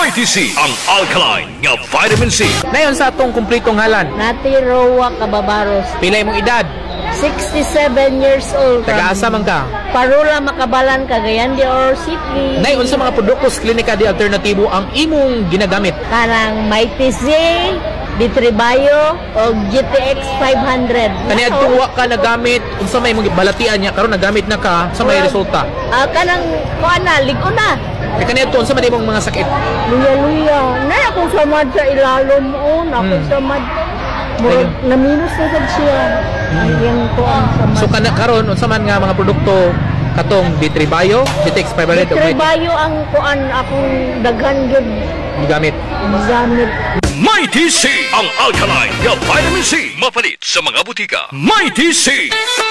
Mighty C, ang alkaline nga vitamin C. Dayon sa atong kumpletong ngalan. Nati Roa Cababaros, Pilay mong edad. 67 years old. Taga-asa man ka. Parula Makabalan, Cagayan de Oro City. Dayon sa mga produkto sa Klinika de Alternatibo ang imong ginagamit. Kanang Mighty Z, Ditribayo, o GTX 500. Kani adtong wa ka nagamit unsa may mong balatian niya karon nagamit na ka sa may resulta. Kanang kuana, ligo na. Kani adto unsa man imong mga sakit? Luya-luya. Na akong samad sa ilalom o, akong samad. Murag na-minus na sad siya. Ayun ko ang samad. So kana karon unsa man nga mga produkto katong Ditribayo, GTX 500 Ditribayo ang kuan akong daghan gyud gigamit. gamit. Mighty C, ang alkaline nga vitamin C. Mapalit sa mga butika. Mighty C.